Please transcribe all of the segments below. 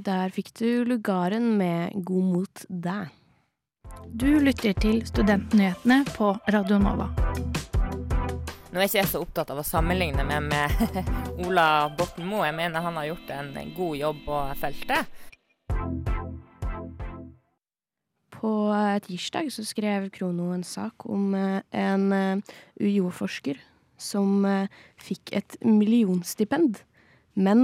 Der fikk du Lugaren med God mot deg. Du lytter til Studentnyhetene på Radio Nova. Nå er ikke jeg så opptatt av å sammenligne meg med Ola Borten Moe. Jeg mener han har gjort en god jobb på feltet. På tirsdag så skrev Krono en sak om en UiO-forsker som fikk et millionstipend, men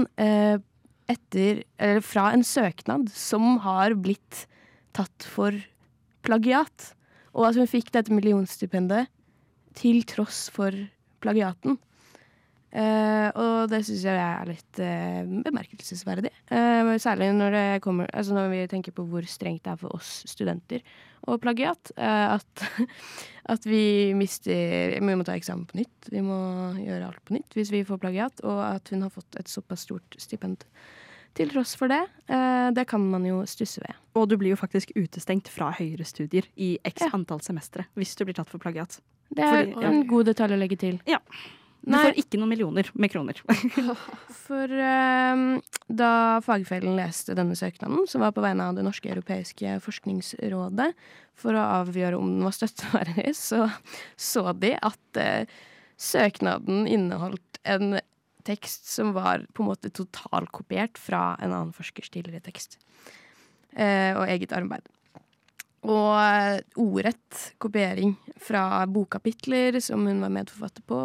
fra en søknad som har blitt tatt for plagiat. Og at hun fikk dette millionstipendet til tross for plagiaten. Og det synes jeg er litt bemerkelsesverdig. Særlig når det kommer, altså når vi tenker på hvor strengt det er for oss studenter og plagiat. At vi må ta eksamen på nytt. Vi må gjøre alt på nytt hvis vi får plagiat. Og at hun har fått et såpass stort stipend til tross for det. Det kan man jo stusse ved. Og du blir jo faktisk utestengt fra høyere studier i x antall semestre hvis du blir tatt for plagiat. Det er en god detalj å legge til. Ja. Du får ikke noen millioner med kroner. For da fagfellen leste denne søknaden, som var på vegne av det norske europeiske forskningsrådet, for å avgjøre om den var støtteverdig, så de at søknaden inneholdt en tekst som var på en måte totalkopiert fra en annen forskers tidligere tekst. Og eget arbeid. Og ordrett kopiering fra bokkapitler som hun var medforfatter på,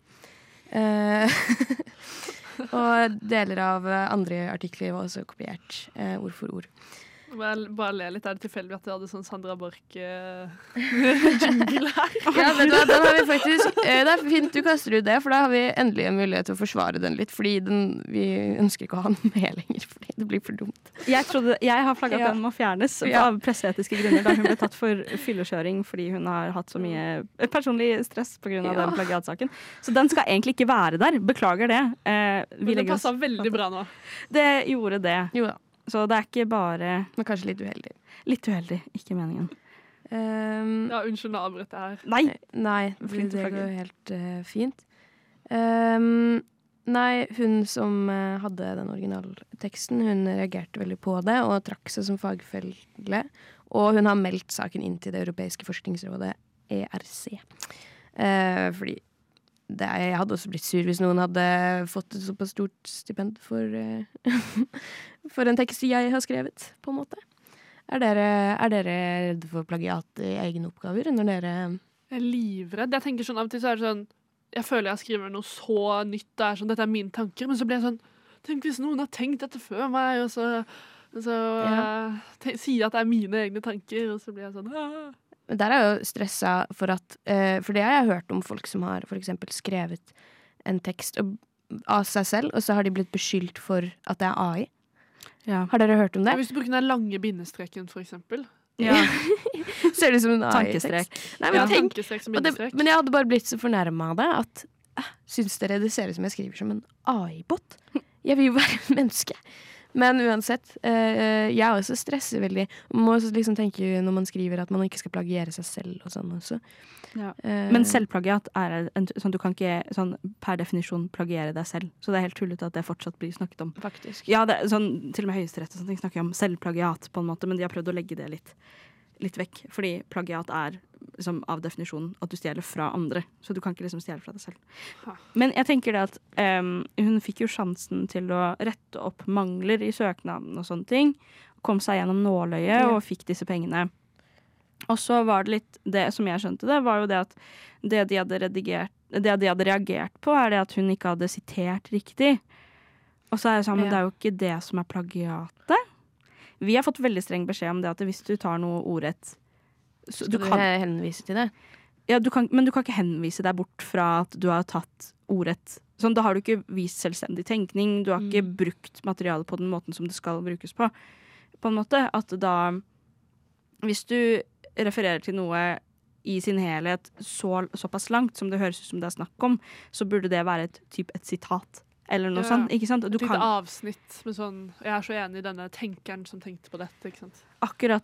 og deler av andre artikler var også kopiert, ord for ord. Bare le litt, er det tilfeldig at jeg hadde sånn Sandra Borch jingle her? Ja, vet du hva, den har vi faktisk, det er fint du kaster ut det, for da har vi endelig en mulighet til å forsvare den litt, fordi vi ønsker ikke å ha den med lenger, fordi det blir for dumt. Jeg har flagget at den må fjernes av presseetiske grunner, da hun ble tatt for fyllekjøring fordi hun har hatt så mye personlig stress på grunn av den plagiatsaken. Så den skal egentlig ikke være der, beklager det. Men det passet veldig bra nå. Det gjorde det. Jo da. Så det er ikke bare... Men kanskje litt uheldig. Litt uheldig, ikke meningen. Ja, unnskyld, nå avbryter jeg her. Nei, det går helt fint. Nei, hun som hadde den originalteksten, hun reagerte veldig på det, og trakk seg som fagfelle. Og hun har meldt saken inn til det europeiske forskningsrådet, ERC. Fordi jeg hadde også blitt sur hvis noen hadde fått et såpass stort stipend for en tekst jeg har skrevet, på en måte. Er dere redde for plagiat i egne oppgaver når dere... Jeg er livredd. Jeg tenker sånn, av og til så er det sånn, jeg føler jeg skriver noe så nytt, det er sånn, dette er mine tanker, men så blir jeg sånn, tenk hvis noen har tenkt dette før meg, og så sier at det er mine egne tanker, og så blir jeg sånn, Der er jo stresset for at, for det har jeg hørt om folk som har for eksempel skrevet en tekst av seg selv, og så har de blitt beskyldt for at det er AI. Ja. Har dere hørt om det? Hvis du bruker den lange bindestreken, for eksempel. Ja. Ser det ut som en Tankestrek. Nei, men, tankestrek som bindestrek. Men jeg hadde bare blitt så fornærmet av det, at synes dere det ser ut som jeg skriver som en AI-bot? Jeg vil jo være et menneske. Men uansett, jeg også stresser veldig. Man må også liksom tenke når man skriver at man ikke skal plagiere seg selv og sånn også. Ja. Men selvplagiat er sånn, du kan ikke sånn, per definisjon plagiere deg selv. Så det er helt tullete at det fortsatt blir snakket om. Faktisk. Ja, det er sånn, til og med Høyesterett og sånne ting snakker om selvplagiat på en måte, men de har prøvd å legge det litt vekk. Fordi plagiat er liksom, av definisjonen at du stjeler fra andre. Så du kan ikke liksom stjele fra deg selv. Men jeg tenker det at hun fikk jo sjansen til å rette opp mangler i søknaden og sånne ting. Kom seg gjennom nåløyet og fikk disse pengene. Og så var det litt, det som jeg skjønte det, var jo det at det de hadde reagert på, er det at hun ikke hadde sitert riktig. Og så er det sånn, men det er jo ikke det som er plagiatet. Vi har fått veldig streng beskjed om det at hvis du tar noe ordrett så du kan henvise til det? Ja, men du kan ikke henvise deg bort fra at du har tatt ordrett. Sånn, da har du ikke vist selvstendig tenkning, du har ikke brukt materialet på den måten som det skal brukes på. På en måte at da, hvis du refererer til noe i sin helhet såpass langt som det høres ut som det er snakk om, så burde det være et sitat. Eller noe sånt, ikke sant? Et lite avsnitt med sånn, jeg er så enig i denne tenkeren som tenkte på dette, ikke sant? Akkurat